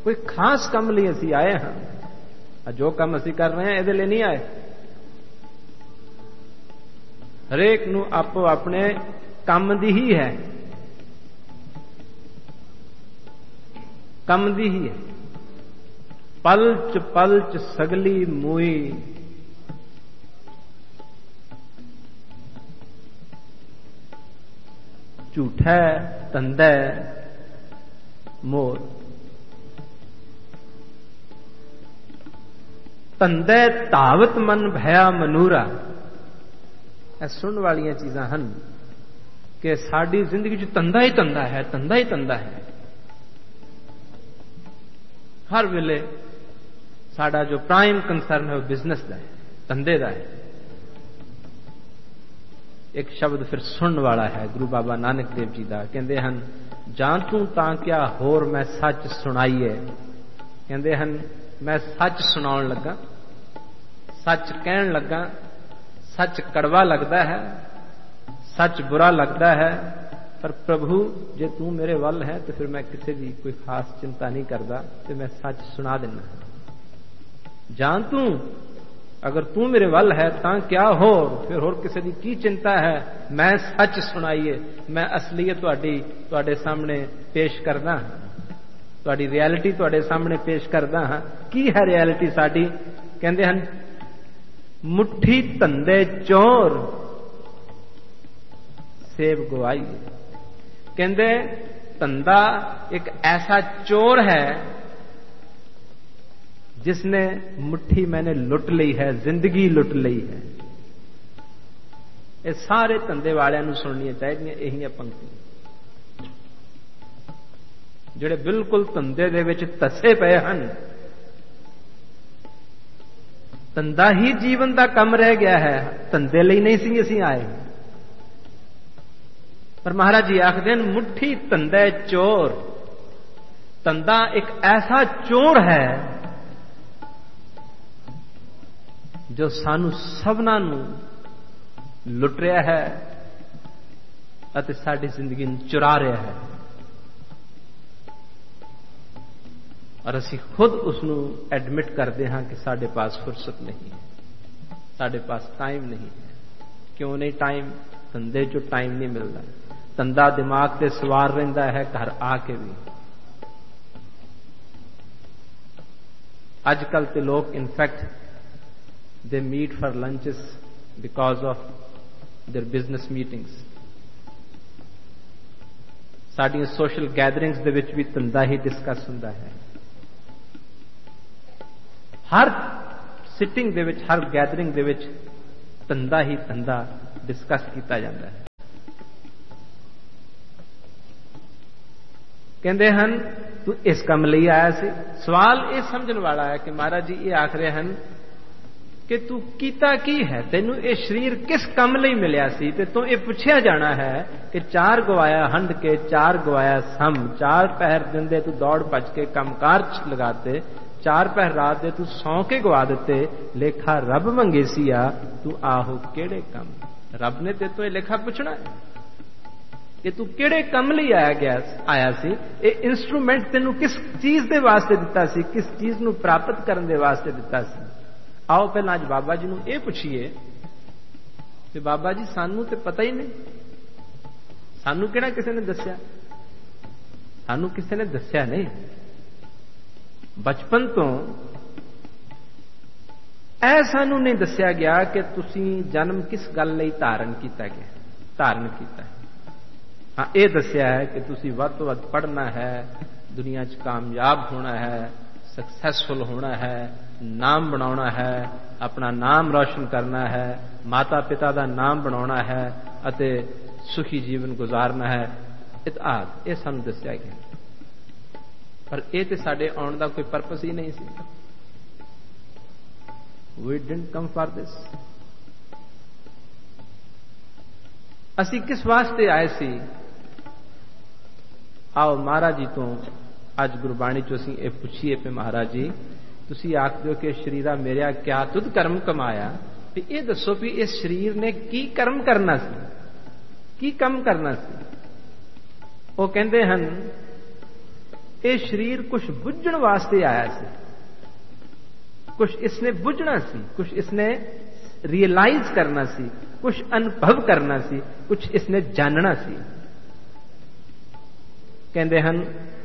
कोई खास काम लिए असी आए हाँ। जो काम असी कर रहे हैं ਇਹਦੇ ਲਈ नहीं आए। हरेक ਨੂੰ ਆਪੋ ਆਪਣੇ ਕੰਮ ਦੀ ही है, ਕੰਮ ਦੀ ही है। पलच पलच सगली मूई, झूठै धंधै मोर। धंधै धावत मन भया मनूरा। ਇਹ सुनने वाली चीज़ां हैं कि साड़ी जिंदगी च धंधा ही धंधा है, धंधा ही धंधा है। हर वेले साडा जो प्राइम कंसर्न है वो बिजनेस का है, धंधे का है। एक शब्द फिर सुनने वाला है गुरु बाबा नानक देव जी का, कहते हैं जान तू तां क्या होर मैं सच सुनाईए। कहते हैं मैं सच सुनाउण लगा, सच कहन लगा। सच कड़वा लगता है, सच बुरा लगता है, पर प्रभु जे तू मेरे वल है तो फिर मैं किसी की कोई खास चिंता नहीं करता, तो मैं सच सुना देना। जान तू अगर तू मेरे वल है तां क्या हो, फिर होर किसी की की चिंता है। मैं सच सुनाइए, मैं असलीयत तुहाडे सामने पेश करदा, तुहाडी रियलिटी तुहाडे सामने पेश करदा हां। की है रियलिटी साडी? कहंदे हन मुट्ठी धंधे चोर सेब गवाई। कहंदे धंधा एक ऐसा चोर है जिसने मुट्ठी मैंने लुट ली है, जिंदगी लुट ली है। ये सारे धंधे वालियां नूं सुननियां चाहिए यही पंक्ति, जिहड़े बिल्कुल धंधे दे विच तसे पए हन। धंधा ही जीवन का कम रह गया है, धंधे लई नहीं सी असीं आए। पर महाराज जी आखदे मुट्ठी धंधे चोर। धंधा एक ऐसा चोर है जो सानू सबना नू लुट रहा है अते साडी जिंदगी नू चुरा रहा है, और असी खुद उसनू एडमिट करते हैं कि साडे पास फुर्सत नहीं है, साडे पास टाइम नहीं है। क्यों नहीं टाइम? धंधे चो टाइम नहीं मिलता। धंधा दिमाग से सवार रहिंदा है घर आके भी। अजकल ते लोग in fact they meet for lunches because of their business meetings. साडियां social gatherings दे विच भी धंधा ही डिस्कस हुंदा है। हर सिटिंग दे विच, हर गैदरिंग दे विच धंधा ही धंधा डिस्कस किया जाता है। कहते हैं तू इस काम लई आया सी। सवाल ये समझने वाला है कि महाराज जी ये आख रहे हैं कि तू कीता की है, तेनू ये शरीर किस काम लई मिलिया सी, ते तू ये पूछया जाना है कि 4 गवाया हंड के 4 गवाया सम। 4 पहर दिन दे तू दौड़ भज के कामकार लगाते, 4 पहर रात दे तू सौ के गवा देते। लेखा रब मंगे सी आ, तू आहो केड़े काम। रब ने ते तो ये लेखा पूछना है कि तू केड़े काम लई आया सी। ये इंस्ट्रूमेंट तेनू किस चीज दे वास्ते दिता सी, किस चीज नू प्राप्त करने दे वास्ते दिता सी। आओ पहला अज बाबा जी नूं ये पुछिए कि बाबा जी सानू तो पता ही नहीं, सानू किहड़ा किसी ने दस्या? सानू किसी ने दस्या नहीं। बचपन तो ऐ सानू नहीं दस्या गया कि तुसी जन्म किस गल लई धारण किया गया, धारण किया है। हाँ ये दस्या है कि तुसी वध तो वध पढ़ना है, दुनिया च कामयाब होना है, सक्सैसफुल होना है, नाम बनाना है, अपना नाम रोशन करना है, माता पिता का नाम बनाना है अते सुखी जीवन गुजारना है। इतिहास ये सानू दस्या गया, पर यह तो साडे आउण दा कोई परपस ही नहीं सी। We didn't come for this. असी किस वास्ते आए सी? आओ महाराज जी तो अज गुरबाणी चो असीं ये पुछीए पे महाराज जी तुसी आखदे हो कि शरीरा मेरिया क्या तुद कर्म कमाया, तो ये दसो भी इस शरीर ने की कर्म करना सी, की कम करना सी। वो कहते हैं ਇਹ ਸਰੀਰ ਕੁਝ ਬੁੱਝਣ ਵਾਸਤੇ ਆਇਆ ਸੀ, ਕੁਝ ਇਸਨੇ ਬੁੱਝਣਾ ਸੀ, ਕੁਝ ਇਸਨੇ ਰਿਅਲਾਈਜ਼ ਕਰਨਾ ਸੀ, ਕੁਝ ਅਨੁਭਵ ਕਰਨਾ ਸੀ, ਕੁਝ ਇਸਨੇ ਜਾਣਨਾ ਸੀ। ਕਹਿੰਦੇ ਹਨ